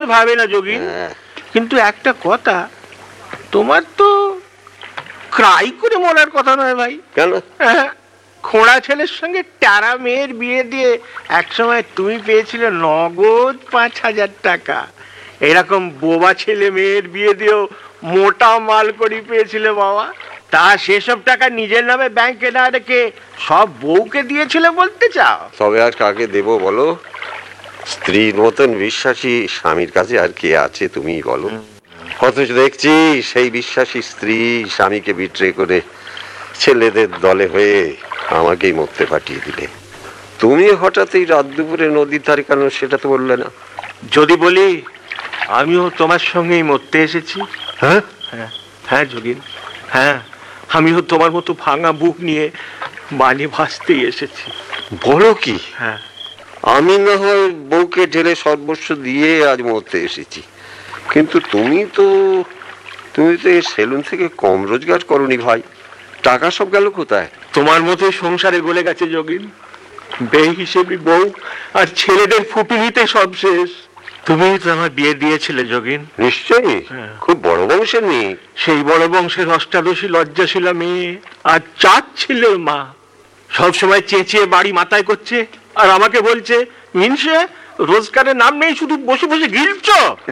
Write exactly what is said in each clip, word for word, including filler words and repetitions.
ভাবে না যোগিন, কিন্তু একটা কথা, তোমার তো ক্রাই করে মরার কথা নয় ভাই। কেন? খোঁড়া ছেলের সঙ্গে টারা মেয়ের বিয়ে দিয়ে একসময় তুমি পেয়েছিলে নগদ পাঁচ হাজার টাকা। এরকম বোবা ছেলে মেয়ের বিয়ে দিয়েও মোটা মাল করে পেয়েছিলে বাবা। তা সেসব টাকা নিজের নামে ব্যাংকে না রেখে সব বউকে দিয়েছিলে বলতে চাও? তবে আর কাকে দেব বলো? স্ত্রীর মতন বিশ্বাসী স্বামীর কাছে আর কে আছে তুমি বলো? অথচ দেখছি সেই বিশ্বাসী স্ত্রী স্বামীকে বিট্রে করে ছেলেদের দলে হয়ে আমাকেই মরতে পাঠিয়ে দিলে। তুমি হঠাৎ এই রাত দুপুরে নদীর ধারে কেন সেটা তো বললে না। যদি বলি আমিও তোমার সঙ্গেই মরতে এসেছি। হ্যাঁ হ্যাঁ হ্যাঁ যোগিন, হ্যাঁ আমিও তোমার মতো ভাঙা বুক নিয়ে বানে ভাসতেই এসেছি। বলো কি? হ্যাঁ, আমি না হয় বউকে ঢেলে সর্বস্ব দিয়ে আজ মরতে এসেছি, কিন্তু তুমি তো তুমি তো এই সেলুন থেকে কম রোজগার করনি ভাই। টাকা সব গেল কোথায়? তোমার মতোই সংসারে গলে গেছে যোগিন। বেই হিসেবে বউ আর ছেলেদের ফুটুনিতে সব শেষ। তুমি তো আমার বিয়ে দিয়েছিলে যোগিন। নিশ্চয়ই, খুব বড় বংশের মেয়ে। সেই বড় বংশের অষ্টাদশী লজ্জাশীলা মেয়ে আর চার ছেলের মা সব সময় চেঁচিয়ে বাড়ি মাথায় করছে, আর আমাকে বলছে মিনসে রোজগারের নাম নেই, শুধু বসে বসে গিলছ।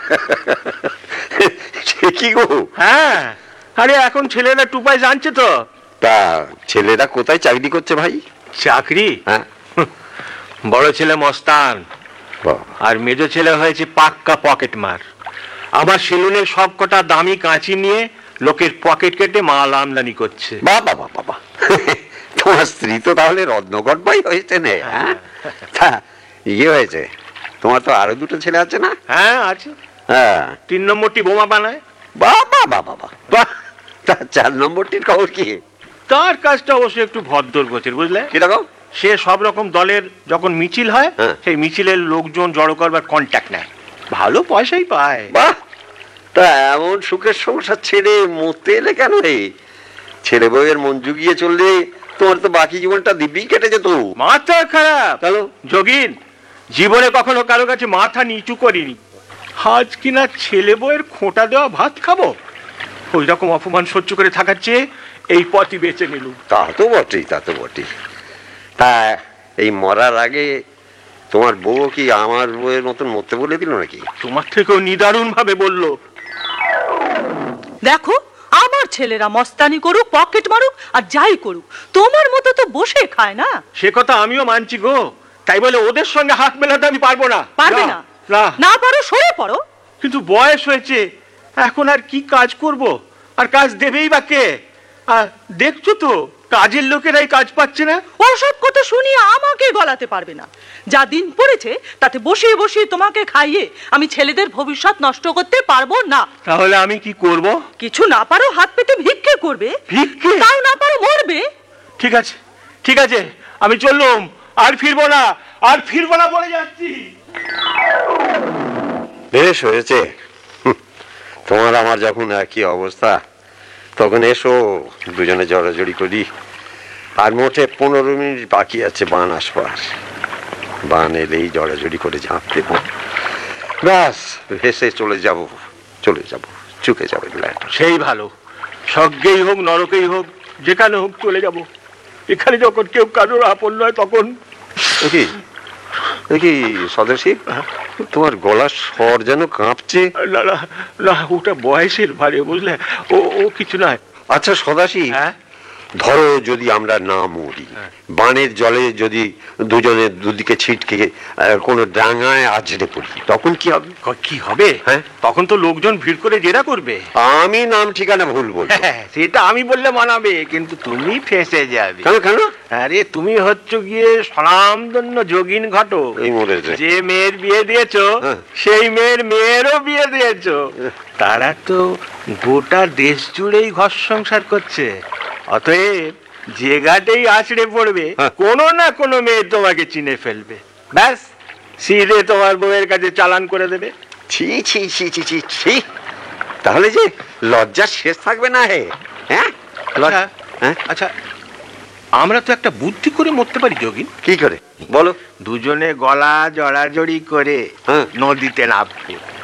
সে কি গো? হ্যাঁ, আরে এখন ছেলেরা টুপায় জানছে তো। তা ছেলেরা কোথায় চাকরি করছে ভাই? চাকরি? হ্যাঁ, বড় ছেলে মস্তান আর মেজ ছেলে হয়েছে পাক্কা পকেট মার। আমার সেলুনের সব কটা দামি কাঁচি নিয়ে লোকের পকেট কেটে মাল আমদানি করছে। বাবা বাবা বাবা, তোমার স্ত্রী তো তাহলে রত্নগর ভাই হয়েছে না? তা ইয়ে হয়েছে, তোমার তো আরো দুটো ছেলে আছে না? হ্যাঁ আছে। হ্যাঁ, তিন নম্বরটি বোমা বানায়। বাবা বাবা বাহ, তা চার নম্বরটির খবর কি? তার কাজটা অবশ্য একটু ভদ্র গোছের, বুঝলে? কিরকম? সে সব রকম দলের যখন মিছিল হয় সেই মিছিলের লোকজন জড়ো করবার কন্ট্যাক্ট নেয়, ভালো পয়সাই পায়। বাহ, তা এমন সুখের সংসার ছেড়ে মরতে এলে কেন? এই ছেলে বউয়ের মন জুগিয়ে চললে তোমার তো বাকি জীবনটা দিব্যি কেটে যেত। মাথা খারাপ যোগিন, জীবনে কখনো কারো কাছে মাথা নিচু করিনি। আজ কিনা ছেলে বউয়ের খোঁটা দেওয়া ভাত খাবো, ওই রকম অপমান সহ্য করে থাকার চেয়ে এই পথই বেছে নিলুম। তা তো বটেই, তা তো বটেই। তা এই মরার আগে তোমার বউ কি আমার বউয়ের মতন মরতে বলে দিল নাকি? তোমার থেকেও নিদারুণ ভাবে বললো। দেখো, আমার ছেলেরা মস্তানি করুক, পকেট মারুক আর যাই করুক, তোমার মতো তো বসে খায় না। সে কথা আমিও মানছি গো, তাই বলে ওদের সঙ্গে হাত মেলাতে আমি পারবো না। পারবে না? না পারো সরে পড়ো। কিন্তু বয়স হয়েছে, এখন আর কি কাজ করব, আর কাজ দেবেই বা কে? আর দেখছো তো কাজের লোকেরাই কাজ পাচ্ছে না। ওসব কথা শুনিয়ে আমাকে গলাতে পারবে না। যা দিন পড়েছে তাতে বসিয়ে বসিয়ে তোমাকে খাইয়ে আমি ছেলেদের ভবিষ্যৎ নষ্ট করতে পারবো না। তাহলে আমি কি করব? কিছু না পারো হাত পেতে ভিক্ষে করবে। ভিক্ষে? তাও না পারো মরবে। ঠিক আছে ঠিক আছে, আমি চললুম, আর ফিরবো না, আর ফিরবো না বলে যাচ্ছি। বেশ হয়েছে, তোমার আমার যখন একই অবস্থা, তখন এসো দুজনে জড়াজড়ি করি। আর মোটে পনেরো মিনিট বাকি আছে বান আসবার। বান এলেই জড়াজড়ি করে ঝাঁপ দেব, ব্যাস ভেসে চলে যাব, চলে যাব, চুকে যাবে। সেই ভালো, স্বর্গেই হোক নরকেই হোক, যেখানে হোক চলে যাব। এখানে যখন কেউ কারোর আপন নয় তখন। কি দেখি সদস্য, তোমার গলার স্বর যেন কাঁপছে। না না না, ওটা বয়সের ভারে, বুঝলে? ও ও কিছু নয়। আচ্ছা সদাশি, হ্যাঁ, ধরো যদি আমরা না মরি, বানের জলে যদি দুজনে দুদিকে ছিটকে কোনো ডাঙায় আছড়ে পড়ি, তখন কি হবে? কি হবে? হ্যাঁ, তখন তো লোকজন ভিড় করে জেরা করবে। আমি নাম ঠিকানা ভুল বলবো। সেটা আমি বললে মানাবে, কিন্তু তুমি ফেঁসে যাবে। কেন কেন? আরে তুমি হচ্ছ গিয়ে স্বনামধন্য যোগিন ঘটক। এই মরেছে। যে মেয়ের বিয়ে দিয়েছো সেই মেয়ের মেয়েরও বিয়ে দিয়েছো। তারা তো গোটা দেশ জুড়েই ঘর সংসার করছে। অতএব যে ঘাটেই আছড়ে পড়বে কোনো না কোনো মেয়ে তোমাকে চিনে ফেলবে, ব্যাস সিধে তোমার বউয়ের কাছে চালান করে দেবে। ছি ছি ছি ছি ছি ছি, তাহলে যে লজ্জা শেষ থাকবে না। হে হ্যাঁ, আচ্ছা আমরা তো একটা বুদ্ধি করে মরতে পারি যোগিন। কি করে বলো? দুজনে গলা জড়াজড়ি করে নদীতে নামবো।